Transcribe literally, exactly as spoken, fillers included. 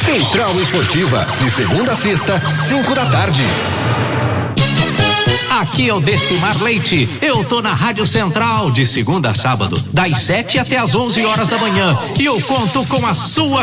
Central Esportiva, de segunda a sexta, cinco da tarde. Aqui é o Decimar Leite. Eu tô na Rádio Central de segunda a sábado, das sete até as onze horas da manhã. E eu conto com a sua